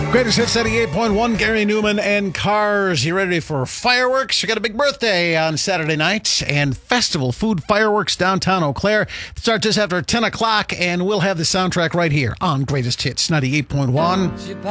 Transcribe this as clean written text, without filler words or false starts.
Greatest Hits 88.1, Gary Newman and Cars. You ready for fireworks? We got a big birthday on Saturday night and festival food fireworks downtown Eau Claire. Start just after 10 o'clock, and we'll have the soundtrack right here on Greatest Hits 98.1.